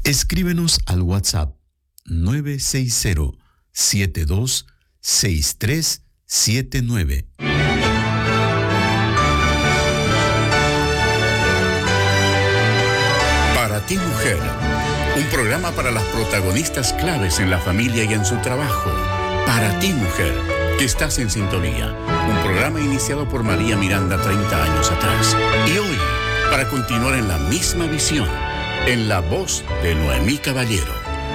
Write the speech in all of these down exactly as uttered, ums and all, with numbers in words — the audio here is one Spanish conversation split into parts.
Escríbenos al WhatsApp nueve seis cero, siete dos seis tres siete nueve. Para ti, mujer, un programa para las protagonistas claves en la familia y en su trabajo. Para ti, mujer, que estás en sintonía. Un programa iniciado por María Miranda treinta años atrás. Y hoy, para continuar en la misma visión, en la voz de Noemí Caballero.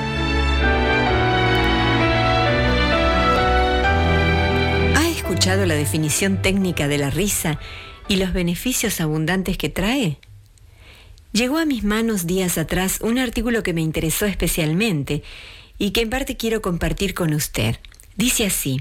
¿Ha escuchado la definición técnica de la risa y los beneficios abundantes que trae? Llegó a mis manos días atrás un artículo que me interesó especialmente y que en parte quiero compartir con usted. Dice así: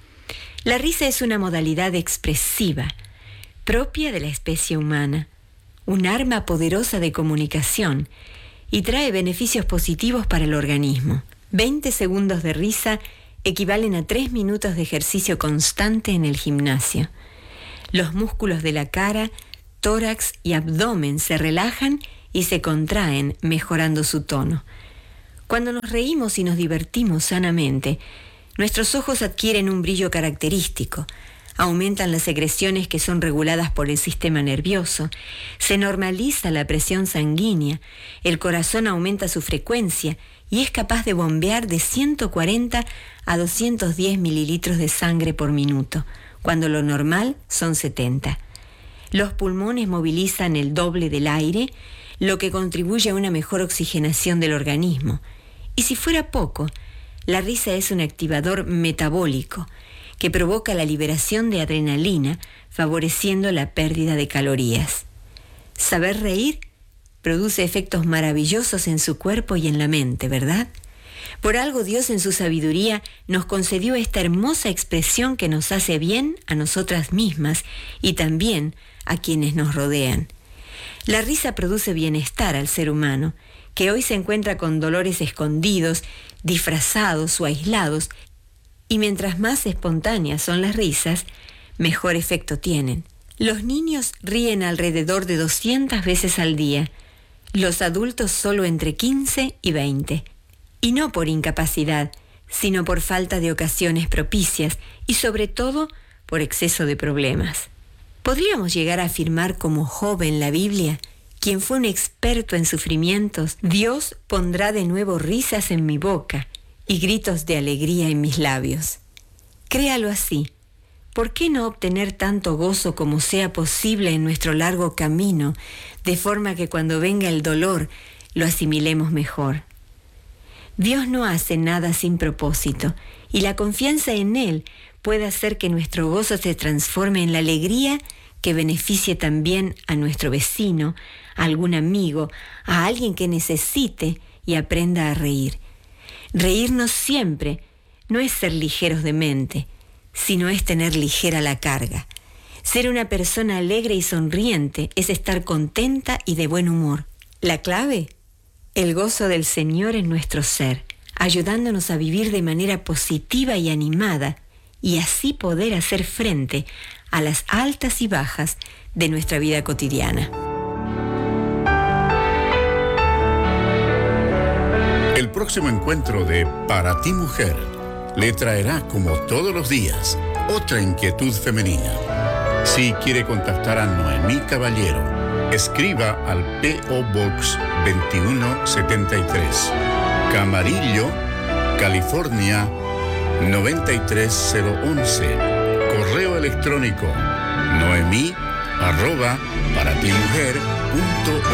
la risa es una modalidad expresiva, propia de la especie humana, un arma poderosa de comunicación y trae beneficios positivos para el organismo. veinte segundos de risa equivalen a tres minutos de ejercicio constante en el gimnasio. Los músculos de la cara, tórax y abdomen se relajan y se contraen, mejorando su tono. Cuando nos reímos y nos divertimos sanamente, nuestros ojos adquieren un brillo característico, aumentan las secreciones que son reguladas por el sistema nervioso, se normaliza la presión sanguínea, el corazón aumenta su frecuencia y es capaz de bombear de ciento cuarenta a doscientos diez mililitros de sangre por minuto, cuando lo normal son setenta. Los pulmones movilizan el doble del aire, lo que contribuye a una mejor oxigenación del organismo. Y si fuera poco, la risa es un activador metabólico que provoca la liberación de adrenalina, favoreciendo la pérdida de calorías. Saber reír produce efectos maravillosos en su cuerpo y en la mente, ¿verdad? Por algo Dios en su sabiduría nos concedió esta hermosa expresión que nos hace bien a nosotras mismas y también a quienes nos rodean. La risa produce bienestar al ser humano, que hoy se encuentra con dolores escondidos, disfrazados o aislados, y mientras más espontáneas son las risas, mejor efecto tienen. Los niños ríen alrededor de doscientas veces al día, los adultos solo entre quince y veinte. Y no por incapacidad, sino por falta de ocasiones propicias y sobre todo por exceso de problemas. ¿Podríamos llegar a afirmar como Job en la Biblia, quien fue un experto en sufrimientos: Dios pondrá de nuevo risas en mi boca y gritos de alegría en mis labios? Créalo así. ¿Por qué no obtener tanto gozo como sea posible en nuestro largo camino, de forma que cuando venga el dolor lo asimilemos mejor? Dios no hace nada sin propósito, y la confianza en Él puede hacer que nuestro gozo se transforme en la alegría que beneficie también a nuestro vecino, a algún amigo, a alguien que necesite y aprenda a reír. Reírnos siempre no es ser ligeros de mente, sino es tener ligera la carga. Ser una persona alegre y sonriente es estar contenta y de buen humor. La clave: el gozo del Señor en nuestro ser, ayudándonos a vivir de manera positiva y animada, y así poder hacer frente a las altas y bajas de nuestra vida cotidiana. El próximo encuentro de Para ti, mujer, le traerá, como todos los días, otra inquietud femenina. Si quiere contactar a Noemí Caballero, escriba al P O Box veintiuno setenta y tres, Camarillo, California noventa y tres cero once. Correo electrónico noemí arroba para ti mujer punto